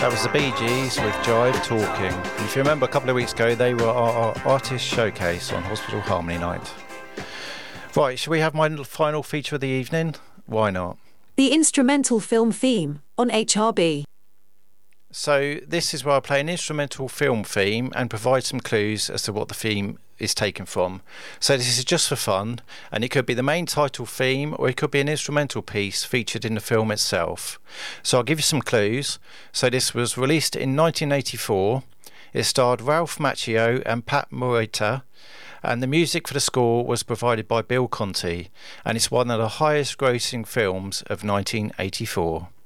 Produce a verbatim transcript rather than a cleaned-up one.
That was the Bee Gees with Jive Talking. And if you remember a couple of weeks ago, they were our, our artist showcase on Hospital Harmony Night. Right, shall we have my final feature of the evening? Why not? The instrumental film theme on H R B. So this is where I play an instrumental film theme and provide some clues as to what the theme is taken from. So this is just for fun, and it could be the main title theme or it could be an instrumental piece featured in the film itself. So I'll give you some clues. So this was released in nineteen eighty-four. It starred Ralph Macchio and Pat Morita, and the music for the score was provided by Bill Conti, and it's one of the highest grossing films of nineteen eighty-four.